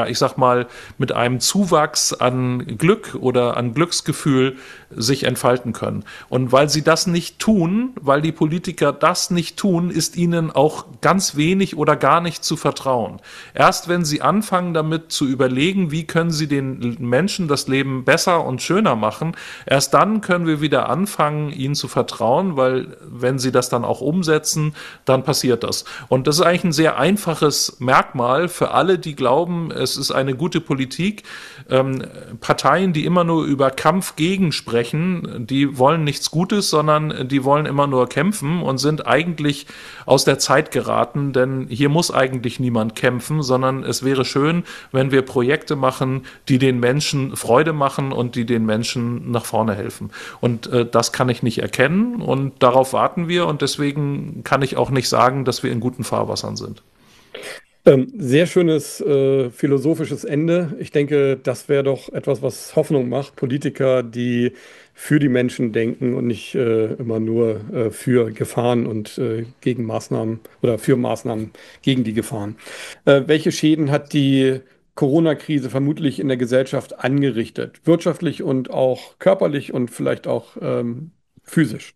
mit einem Zuwachs an Glück oder an Glücksgefühl sich entfalten können. Und weil sie das nicht tun, weil die Politiker das nicht tun, ist ihnen auch ganz wenig oder gar nicht zu vertrauen. Erst wenn sie anfangen damit zu überlegen, wie können sie den Menschen das Leben besser und schöner machen, erst dann können wir wieder anfangen, ihnen zu vertrauen, weil wenn sie das dann auch umsetzen, dann passiert das. Und das ist eigentlich ein sehr einfaches Merkmal für alle, die glauben, es ist eine gute Politik. Parteien, die immer nur über Kampf gegen sprechen, die wollen nichts Gutes, sondern die wollen immer nur kämpfen und sind eigentlich aus der Zeit geraten, denn hier muss eigentlich niemand kämpfen, sondern es wäre schön, wenn wir Projekte machen, die den Menschen Freude machen und die den Menschen nach vorne helfen. Und das kann ich nicht erkennen, und darauf warten wir, und deswegen kann ich auch nicht sagen, dass wir in guten Fahrwassern sind. Sehr schönes philosophisches Ende. Ich denke, das wäre doch etwas, was Hoffnung macht. Politiker, die für die Menschen denken und nicht immer nur für Gefahren und gegen Maßnahmen oder für Maßnahmen gegen die Gefahren. Welche Schäden hat die Corona-Krise vermutlich in der Gesellschaft angerichtet? Wirtschaftlich und auch körperlich und vielleicht auch physisch?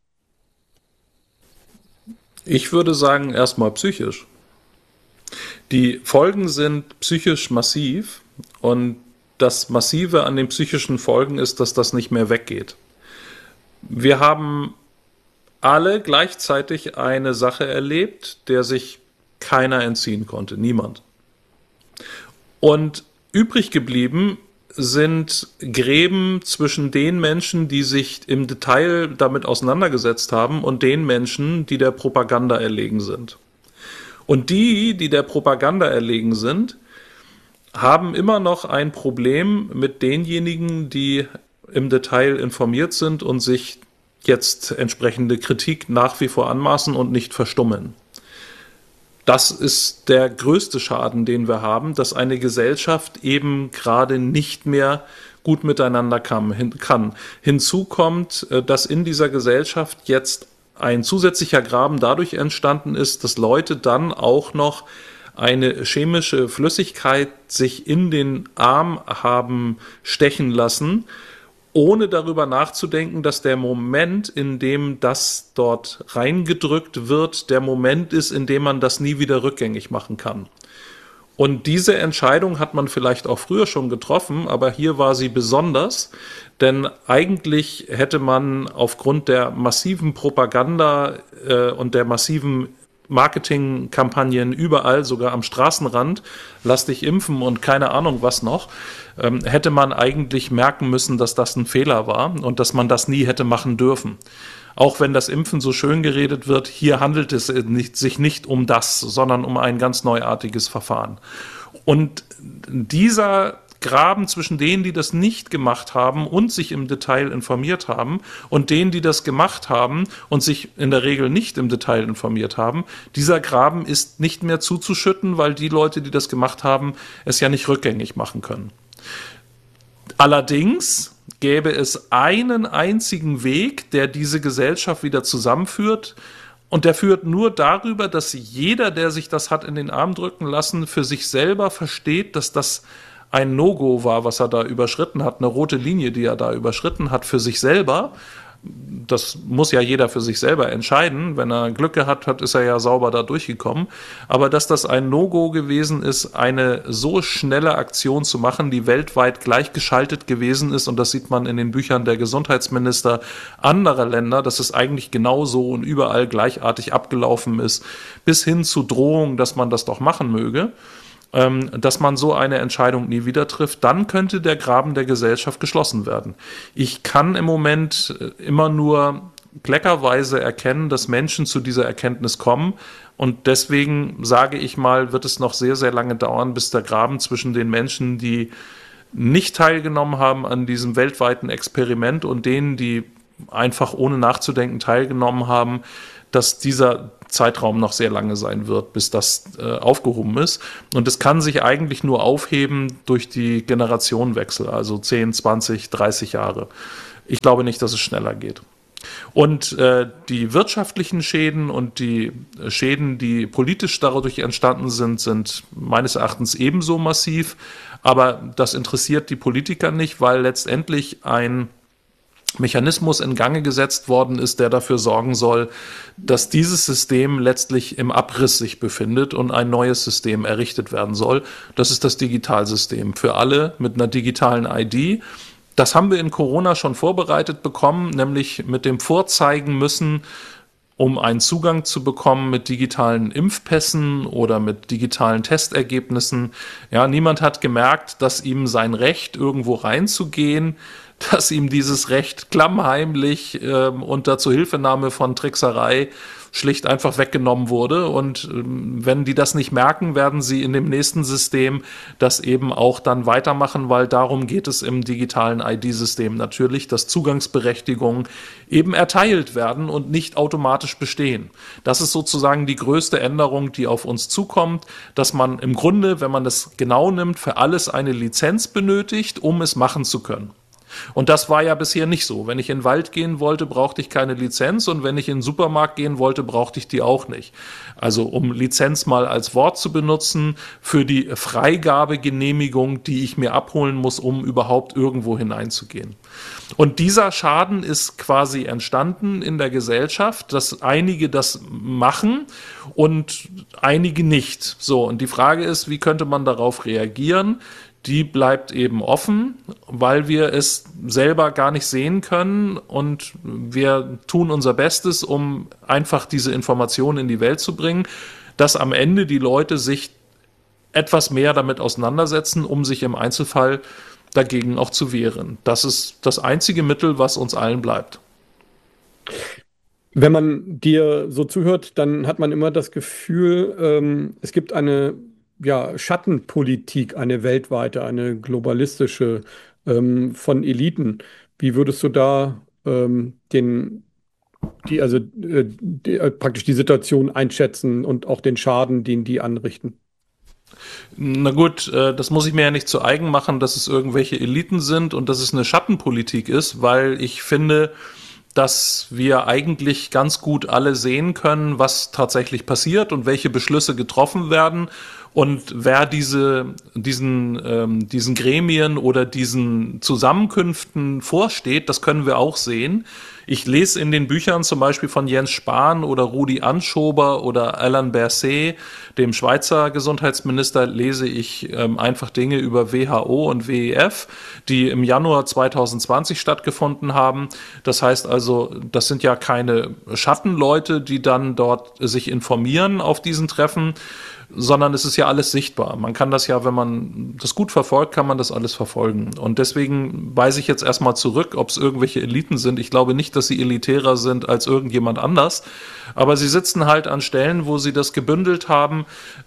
Ich würde sagen, erstmal psychisch. Die Folgen sind psychisch massiv, und das Massive an den psychischen Folgen ist, dass das nicht mehr weggeht. Wir haben alle gleichzeitig eine Sache erlebt, der sich keiner entziehen konnte, niemand. Und übrig geblieben sind Gräben zwischen den Menschen, die sich im Detail damit auseinandergesetzt haben, und den Menschen, die der Propaganda erlegen sind. Und die der Propaganda erlegen sind, haben immer noch ein Problem mit denjenigen, die im Detail informiert sind und sich jetzt entsprechende Kritik nach wie vor anmaßen und nicht verstummen. Das ist der größte Schaden, den wir haben, dass eine Gesellschaft eben gerade nicht mehr gut miteinander kann. Hinzu kommt, dass in dieser Gesellschaft jetzt ein zusätzlicher Graben dadurch entstanden ist, dass Leute dann auch noch eine chemische Flüssigkeit sich in den Arm haben stechen lassen, ohne darüber nachzudenken, dass der Moment, in dem das dort reingedrückt wird, der Moment ist, in dem man das nie wieder rückgängig machen kann. Und diese Entscheidung hat man vielleicht auch früher schon getroffen, aber hier war sie besonders, denn eigentlich hätte man aufgrund der massiven Propaganda und der massiven Marketingkampagnen überall, sogar am Straßenrand, lass dich impfen und keine Ahnung was noch, hätte man eigentlich merken müssen, dass das ein Fehler war und dass man das nie hätte machen dürfen. Auch wenn das Impfen so schön geredet wird, hier handelt es sich nicht um das, sondern um ein ganz neuartiges Verfahren. Und dieser Graben zwischen denen, die das nicht gemacht haben und sich im Detail informiert haben, und denen, die das gemacht haben und sich in der Regel nicht im Detail informiert haben, dieser Graben ist nicht mehr zuzuschütten, weil die Leute, die das gemacht haben, es ja nicht rückgängig machen können. Allerdings gäbe es einen einzigen Weg, der diese Gesellschaft wieder zusammenführt, und der führt nur darüber, dass jeder, der sich das hat in den Arm drücken lassen, für sich selber versteht, dass das ein No-Go war, was er da überschritten hat, eine rote Linie, die er da überschritten hat für sich selber. Das muss ja jeder für sich selber entscheiden. Wenn er Glück gehabt hat, ist er ja sauber da durchgekommen. Aber dass das ein No-Go gewesen ist, eine so schnelle Aktion zu machen, die weltweit gleichgeschaltet gewesen ist, und das sieht man in den Büchern der Gesundheitsminister anderer Länder, dass es eigentlich genauso und überall gleichartig abgelaufen ist, bis hin zu Drohungen, dass man das doch machen möge, dass man so eine Entscheidung nie wieder trifft, dann könnte der Graben der Gesellschaft geschlossen werden. Ich kann im Moment immer nur kleckerweise erkennen, dass Menschen zu dieser Erkenntnis kommen, und deswegen sage ich mal, wird es noch sehr, sehr lange dauern, bis der Graben zwischen den Menschen, die nicht teilgenommen haben an diesem weltweiten Experiment, und denen, die einfach ohne nachzudenken teilgenommen haben, dass dieser Zeitraum noch sehr lange sein wird, bis das aufgehoben ist. Und es kann sich eigentlich nur aufheben durch die Generationenwechsel, also 10, 20, 30 Jahre. Ich glaube nicht, dass es schneller geht. Und die wirtschaftlichen Schäden und die Schäden, die politisch dadurch entstanden sind, sind meines Erachtens ebenso massiv. Aber das interessiert die Politiker nicht, weil letztendlich ein Mechanismus in Gange gesetzt worden ist, der dafür sorgen soll, dass dieses System letztlich im Abriss sich befindet und ein neues System errichtet werden soll. Das ist das Digitalsystem für alle mit einer digitalen ID. Das haben wir in Corona schon vorbereitet bekommen, nämlich mit dem Vorzeigen müssen, um einen Zugang zu bekommen mit digitalen Impfpässen oder mit digitalen Testergebnissen. Ja, niemand hat gemerkt, dass ihm sein Recht, irgendwo reinzugehen, dass ihm dieses Recht klammheimlich unter Zuhilfenahme von Trickserei schlicht einfach weggenommen wurde. Und wenn die das nicht merken, werden sie in dem nächsten System das eben auch dann weitermachen, weil darum geht es im digitalen ID-System natürlich, dass Zugangsberechtigungen eben erteilt werden und nicht automatisch bestehen. Das ist sozusagen die größte Änderung, die auf uns zukommt, dass man im Grunde, wenn man das genau nimmt, für alles eine Lizenz benötigt, um es machen zu können. Und das war ja bisher nicht so. Wenn ich in den Wald gehen wollte, brauchte ich keine Lizenz, und wenn ich in den Supermarkt gehen wollte, brauchte ich die auch nicht. Also um Lizenz mal als Wort zu benutzen, für die Freigabegenehmigung, die ich mir abholen muss, um überhaupt irgendwo hineinzugehen. Und dieser Schaden ist quasi entstanden in der Gesellschaft, dass einige das machen und einige nicht. So, und die Frage ist, wie könnte man darauf reagieren? Die bleibt eben offen, weil wir es selber gar nicht sehen können, und wir tun unser Bestes, um einfach diese Informationen in die Welt zu bringen, dass am Ende die Leute sich etwas mehr damit auseinandersetzen, um sich im Einzelfall dagegen auch zu wehren. Das ist das einzige Mittel, was uns allen bleibt. Wenn man dir so zuhört, dann hat man immer das Gefühl, es gibt eine Schattenpolitik, eine weltweite, eine globalistische von Eliten. Wie würdest du da praktisch die Situation einschätzen und auch den Schaden, den die anrichten? Na gut, das muss ich mir ja nicht zu eigen machen, dass es irgendwelche Eliten sind und dass es eine Schattenpolitik ist, weil ich finde, dass wir eigentlich ganz gut alle sehen können, was tatsächlich passiert und welche Beschlüsse getroffen werden. Und wer diesen Gremien oder diesen Zusammenkünften vorsteht, das können wir auch sehen. Ich lese in den Büchern zum Beispiel von Jens Spahn oder Rudi Anschober oder Alain Berset, dem Schweizer Gesundheitsminister, lese ich einfach Dinge über WHO und WEF, die im Januar 2020 stattgefunden haben. Das heißt also, das sind ja keine Schattenleute, die dann dort sich informieren auf diesen Treffen, sondern es ist ja alles sichtbar. Man kann das ja, wenn man das gut verfolgt, kann man das alles verfolgen. Und deswegen weise ich jetzt erstmal zurück, ob es irgendwelche Eliten sind. Ich glaube nicht, dass sie elitärer sind als irgendjemand anders. Aber sie sitzen halt an Stellen, wo sie das gebündelt haben,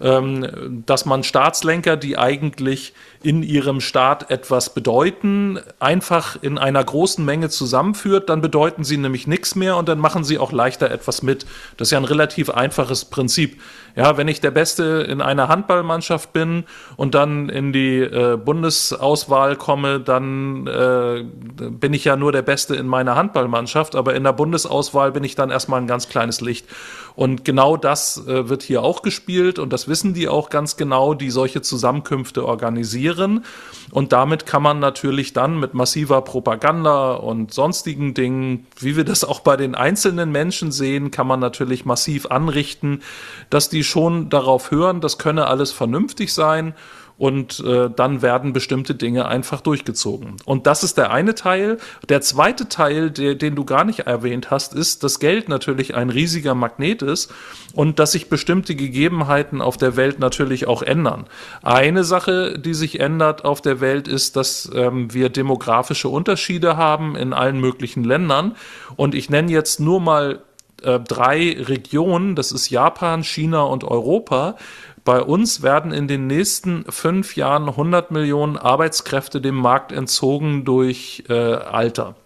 dass man Staatslenker, die eigentlich in ihrem Staat etwas bedeuten, einfach in einer großen Menge zusammenführt, dann bedeuten sie nämlich nichts mehr und dann machen sie auch leichter etwas mit. Das ist ja ein relativ einfaches Prinzip. Ja, wenn ich der Beste in einer Handballmannschaft bin und dann in die Bundesauswahl komme, dann bin ich ja nur der Beste in meiner Handballmannschaft, aber in der Bundesauswahl bin ich dann erstmal ein ganz kleines Licht. Und genau das wird hier auch gespielt und das wissen die auch ganz genau, die solche Zusammenkünfte organisieren. Und damit kann man natürlich dann mit massiver Propaganda und sonstigen Dingen, wie wir das auch bei den einzelnen Menschen sehen, kann man natürlich massiv anrichten, dass die schon darauf hören, das könne alles vernünftig sein. Und dann werden bestimmte Dinge einfach durchgezogen. Und das ist der eine Teil. Der zweite Teil, den du gar nicht erwähnt hast, ist, dass Geld natürlich ein riesiger Magnet ist und dass sich bestimmte Gegebenheiten auf der Welt natürlich auch ändern. Eine Sache, die sich ändert auf der Welt, ist, dass wir demografische Unterschiede haben in allen möglichen Ländern. Und ich nenne jetzt nur mal 3 Regionen, das ist Japan, China und Europa. Bei uns werden in den nächsten 5 Jahren 100 Millionen Arbeitskräfte dem Markt entzogen durch Alter.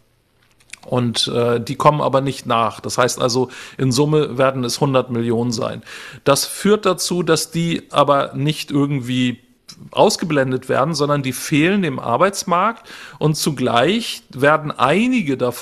Und die kommen aber nicht nach. Das heißt also, in Summe werden es 100 Millionen sein. Das führt dazu, dass die aber nicht irgendwie ausgeblendet werden, sondern die fehlen im Arbeitsmarkt und zugleich werden einige davon